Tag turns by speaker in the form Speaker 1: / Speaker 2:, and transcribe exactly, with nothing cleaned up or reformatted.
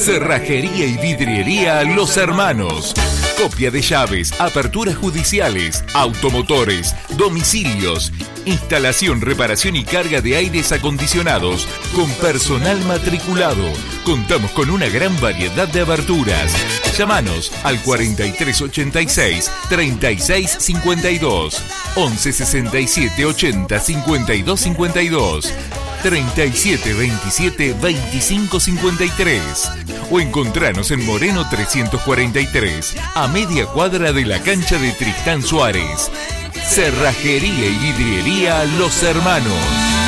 Speaker 1: Cerrajería y vidriería Los Hermanos. Copia de llaves, aperturas judiciales, automotores, domicilios, instalación, reparación y carga de aires acondicionados con personal matriculado. Contamos con una gran variedad de aberturas. Llámanos al cuarenta y tres ochenta y seis, treinta y seis cincuenta y dos, once sesenta y siete ochenta cincuenta y dos cincuenta y dos, treinta y siete veintisiete veinticinco cincuenta y tres o encontranos en Moreno trescientos cuarenta y tres, a media cuadra de la cancha de Tristán Suárez. Cerrajería y vidriería Los Hermanos.